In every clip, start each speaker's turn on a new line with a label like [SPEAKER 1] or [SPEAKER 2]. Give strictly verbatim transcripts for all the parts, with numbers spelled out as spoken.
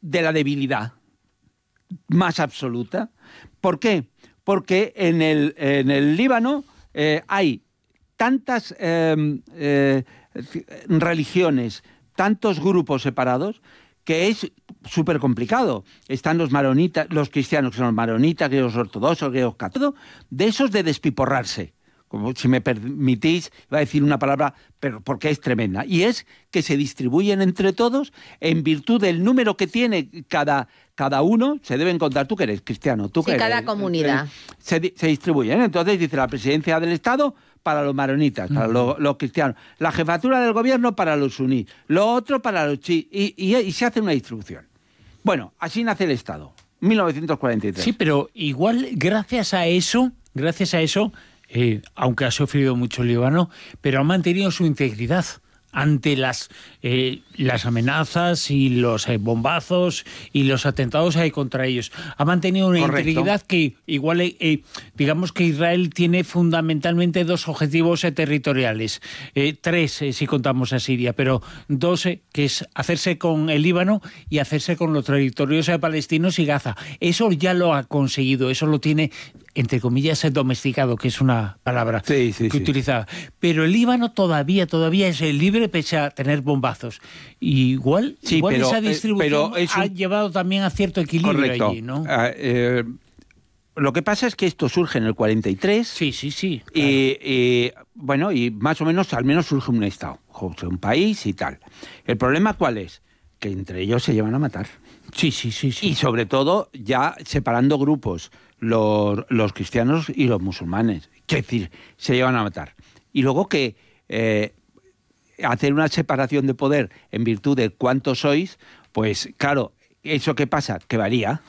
[SPEAKER 1] de la debilidad más absoluta. ¿Por qué? Porque en el, en el Líbano eh, hay tantas eh, eh, religiones, tantos grupos separados, que es súper complicado. Están los maronitas, los cristianos, que son los maronitas, griegos ortodoxos, griegos católicos, de esos de despiporrarse. Como si me permitís, iba a decir una palabra, pero porque es tremenda. Y es que se distribuyen entre todos en virtud del número que tiene cada, cada uno. Se deben contar, tú que eres cristiano, tú
[SPEAKER 2] sí,
[SPEAKER 1] que eres,
[SPEAKER 2] cada comunidad.
[SPEAKER 1] Eh, se, se distribuyen. Entonces dice la presidencia del Estado para los maronitas, para los, los cristianos. La jefatura del gobierno para los suníes. Lo otro para los chiíes. Y, y, y se hace una distribución. Bueno, así nace el Estado. mil novecientos cuarenta y tres.
[SPEAKER 3] Sí, pero igual gracias a eso, gracias a eso... Eh, aunque ha sufrido mucho el Líbano, pero ha mantenido su integridad ante las, eh, las amenazas y los eh, bombazos y los atentados eh, contra ellos. Ha mantenido una
[SPEAKER 1] Correcto.
[SPEAKER 3] integridad que igual, eh, digamos que Israel tiene fundamentalmente dos objetivos eh, territoriales. Eh, tres, eh, si contamos a Siria, pero dos, eh, que es hacerse con el Líbano y hacerse con los territorios eh, palestinos y Gaza. Eso ya lo ha conseguido, eso lo tiene, entre comillas, domesticado, que es una palabra
[SPEAKER 1] sí, sí,
[SPEAKER 3] que
[SPEAKER 1] sí.
[SPEAKER 3] utiliza. Pero el Líbano todavía, todavía es el libre pese a tener bombazos. Y igual,
[SPEAKER 1] sí,
[SPEAKER 3] igual
[SPEAKER 1] pero,
[SPEAKER 3] esa distribución
[SPEAKER 1] pero es un...
[SPEAKER 3] ha llevado también a cierto equilibrio.
[SPEAKER 1] Correcto.
[SPEAKER 3] Allí, ¿no?
[SPEAKER 1] Uh, eh, lo que pasa es que esto surge en el cuarenta y tres.
[SPEAKER 3] Sí, sí, sí. Claro.
[SPEAKER 1] Y, y, bueno, y más o menos, al menos surge un Estado, un país y tal. ¿El problema cuál es? Que entre ellos se llevan a matar.
[SPEAKER 3] Sí, sí, sí, sí.
[SPEAKER 1] Y sobre todo ya separando grupos, los, los cristianos y los musulmanes. Quiero decir, se llevan a matar. Y luego que eh, hacer una separación de poder en virtud de cuántos sois, pues claro, ¿eso qué pasa? Que varía.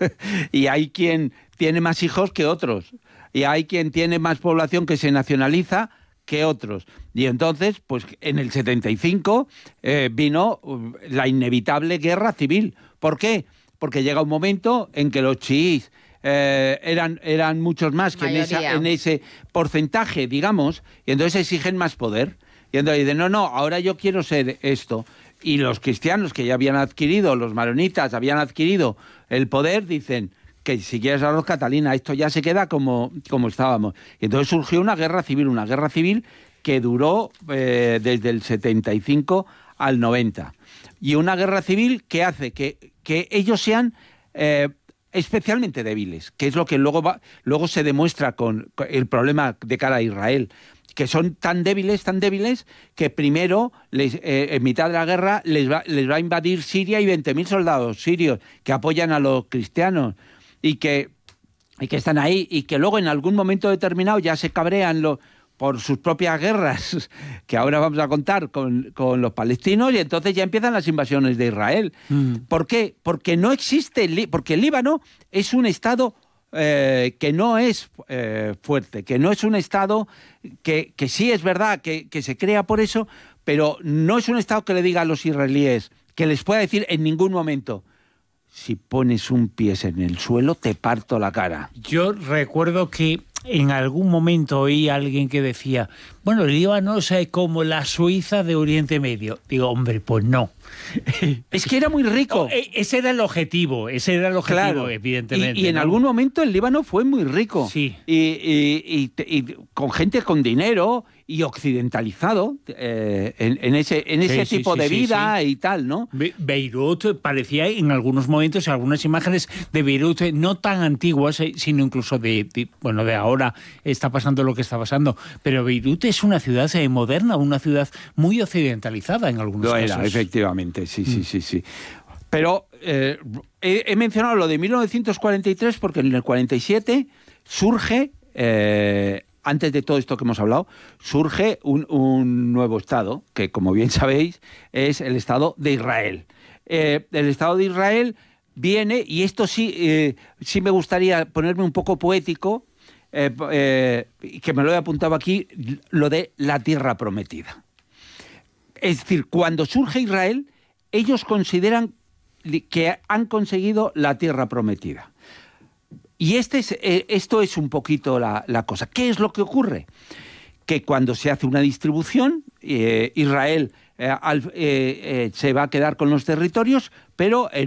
[SPEAKER 1] Y hay quien tiene más hijos que otros. Y hay quien tiene más población que se nacionaliza que otros. Y entonces, pues en el setenta y cinco eh, vino la inevitable guerra civil. ¿Por qué? Porque llega un momento en que los chiíes eh, eran, eran muchos más que en, esa, en ese porcentaje, digamos, y entonces exigen más poder. Y entonces dicen, no, no, ahora yo quiero ser esto. Y los cristianos que ya habían adquirido, los maronitas habían adquirido el poder, dicen que si quieres arroz Catalina, esto ya se queda como, como estábamos. Y entonces surgió una guerra civil, una guerra civil que duró eh, desde el setenta y cinco al noventa. Y una guerra civil que hace que, que ellos sean eh, especialmente débiles, que es lo que luego, va, luego se demuestra con el problema de cara a Israel, que son tan débiles, tan débiles, que primero, les, eh, en mitad de la guerra, les va, les va a invadir Siria y veinte mil soldados sirios que apoyan a los cristianos y que, y que están ahí, y que luego en algún momento determinado ya se cabrean los... por sus propias guerras, que ahora vamos a contar con, con los palestinos, y entonces ya empiezan las invasiones de Israel. Mm. ¿Por qué? Porque no existe, porque el Líbano es un estado eh, que no es eh, fuerte, que no es un estado que, que sí es verdad que, que se crea por eso, pero no es un estado que le diga a los israelíes, que les pueda decir en ningún momento, si pones un pie en el suelo, te parto la cara.
[SPEAKER 3] Yo recuerdo que en algún momento oí a alguien que decía, bueno, el Líbano es como la Suiza de Oriente Medio. Digo, hombre, pues no.
[SPEAKER 1] Es que era muy rico.
[SPEAKER 3] No, ese era el objetivo, ese era el objetivo, claro, evidentemente.
[SPEAKER 1] Y, y en
[SPEAKER 3] ¿no?
[SPEAKER 1] algún momento el Líbano fue muy rico.
[SPEAKER 3] Sí.
[SPEAKER 1] Y, y, y, y con gente con dinero y occidentalizado eh, en, en ese, en ese sí, tipo sí, de sí, vida sí. y tal, ¿no?
[SPEAKER 3] Be Beirut parecía en algunos momentos, algunas imágenes de Beirut no tan antiguas, sino incluso de, de bueno, de ahora está pasando lo que está pasando, pero Beirut es una ciudad eh, moderna, una ciudad muy occidentalizada en algunos
[SPEAKER 1] lo
[SPEAKER 3] casos.
[SPEAKER 1] Era, efectivamente, sí, sí, mm. sí, sí. Pero eh, he, he mencionado lo de mil novecientos cuarenta y tres porque en el cuarenta y siete surge... Eh, antes de todo esto que hemos hablado, surge un, un nuevo Estado, que como bien sabéis, es el Estado de Israel. Eh, el Estado de Israel viene, y esto sí, eh, sí me gustaría ponerme un poco poético, eh, eh, que me lo he apuntado aquí, lo de la tierra prometida. Es decir, cuando surge Israel, ellos consideran que han conseguido la tierra prometida. Y este es, eh, esto es un poquito la, la cosa. ¿Qué es lo que ocurre? Que cuando se hace una distribución, eh, Israel eh, al, eh, eh, se va a quedar con los territorios, pero... En